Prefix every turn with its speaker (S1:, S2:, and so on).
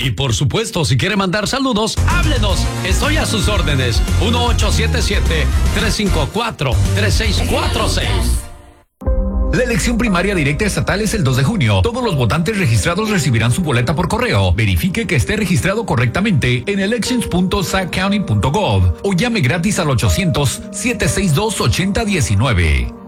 S1: Y por supuesto, si quiere mandar saludos, háblenos. Estoy a sus órdenes. 1877-354-3646.
S2: La elección primaria directa estatal es el 2 de junio. Todos los votantes registrados recibirán su boleta por correo. Verifique que esté registrado correctamente en elections.sackcounty.gov o llame gratis al 800-762-8019.